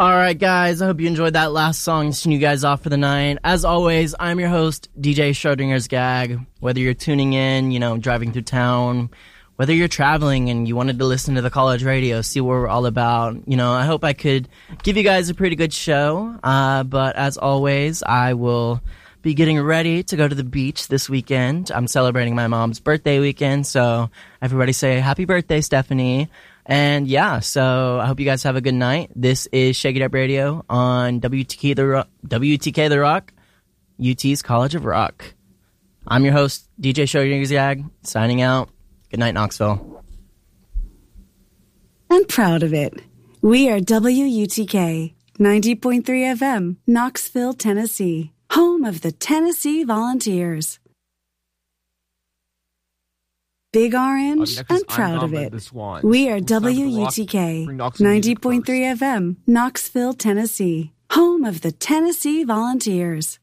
All right, guys, I hope you enjoyed that last song, send you guys off for the night. As always, I'm your host, DJ Schrodinger's Gag. Whether you're tuning in, driving through town, whether you're traveling and you wanted to listen to the college radio, see what we're all about, I hope I could give you guys a pretty good show. But as always, I will be getting ready to go to the beach this weekend. I'm celebrating my mom's birthday weekend, so everybody say happy birthday, Stephanie. And yeah, so I hope you guys have a good night. This is Shake It Up Radio on WTK The Rock, UT's College of Rock. I'm your host, DJ Schrodinger's Gag, signing out. Good night, Knoxville. I'm proud of it. We are WUTK 90.3 FM, Knoxville, Tennessee, home of the Tennessee Volunteers. Big Orange, I'm proud of it. We are WUTK 90.3 FM, Knoxville, Tennessee, home of the Tennessee Volunteers.